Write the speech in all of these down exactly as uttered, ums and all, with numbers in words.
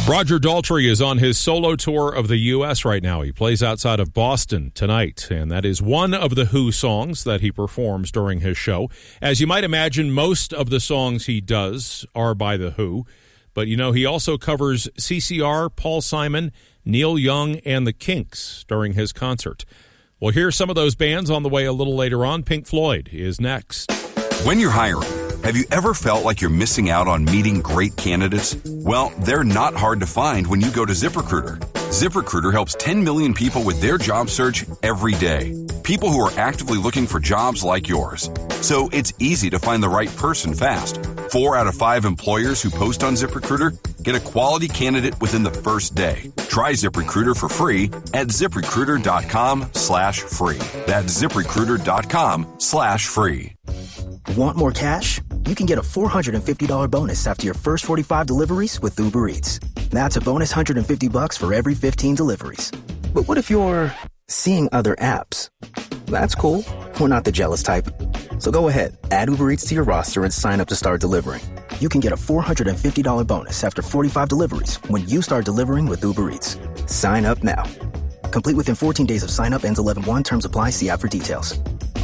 Roger Daltrey is on his solo tour of the U S right now. He plays outside of Boston tonight, and that is one of the Who songs that he performs during his show. As you might imagine, most of the songs he does are by the Who, but, you know, he also covers C C R, Paul Simon, Neil Young, and the Kinks during his concert. Well, here's some of those bands on the way a little later on. Pink Floyd is next. When you're hiring, have you ever felt like you're missing out on meeting great candidates? Well, they're not hard to find when you go to ZipRecruiter. ZipRecruiter helps ten million people with their job search every day. People who are actively looking for jobs like yours. So it's easy to find the right person fast. Four out of five employers who post on ZipRecruiter get a quality candidate within the first day. Try ZipRecruiter for free at ZipRecruiter.com slash free. That's ZipRecruiter.com slash free. Want more cash? You can get a four hundred fifty dollars bonus after your first forty-five deliveries with Uber Eats. That's a bonus one hundred fifty bucks for every fifteen deliveries. But what if you're seeing other apps? That's cool. We're not the jealous type. So go ahead, add Uber Eats to your roster and sign up to start delivering. You can get a four hundred fifty dollars bonus after forty-five deliveries when you start delivering with Uber Eats. Sign up now. Complete within fourteen days of sign up, ends eleven one. Terms apply. See app for details.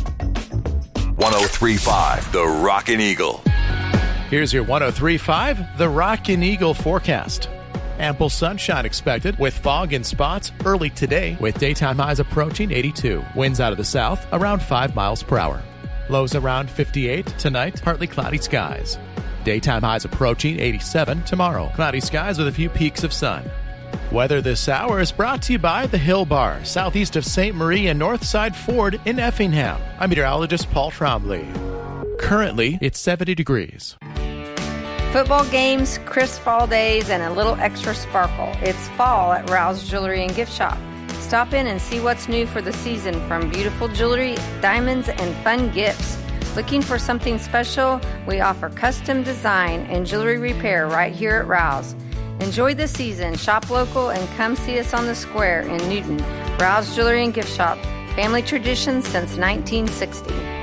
one oh three point five The Rockin' Eagle. Here's your one oh three point five The Rockin' Eagle forecast. Ample sunshine expected with fog in spots early today with daytime highs approaching eighty-two. Winds out of the south around five miles per hour. Lows around fifty-eight tonight, partly cloudy skies. Daytime highs approaching eighty-seven tomorrow. Cloudy skies with a few peaks of sun. Weather this hour is brought to you by the Hill Bar, southeast of Saint Marie and Northside Ford in Effingham. I'm meteorologist Paul Trombley. Currently, it's seventy degrees. Football games, crisp fall days, and a little extra sparkle. It's fall at Rouse Jewelry and Gift Shop. Stop in and see what's new for the season, from beautiful jewelry, diamonds, and fun gifts. Looking for something special? We offer custom design and jewelry repair right here at Rouse. Enjoy the season, shop local, and come see us on the square in Newton. Rouse Jewelry and Gift Shop, family tradition since nineteen sixty.